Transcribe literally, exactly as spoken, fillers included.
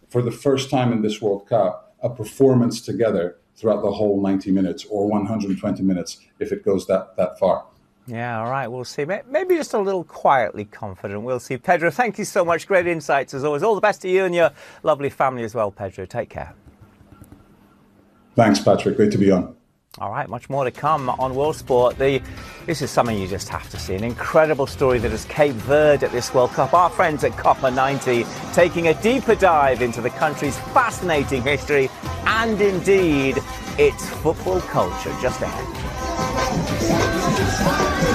for the first time in this World Cup, a performance together throughout the whole ninety minutes or one hundred twenty minutes if it goes that, that far. Yeah, all right, we'll see. Maybe just a little quietly confident. We'll see. Pedro, thank you so much. Great insights as always. All the best to you and your lovely family as well, Pedro. Take care. Thanks, Patrick. Great to be on. All right, much more to come on World Sport. The, this is something you just have to see. An incredible story that is Cape Verde at this World Cup. Our friends at Copper ninety taking a deeper dive into the country's fascinating history and indeed its football culture. Just ahead.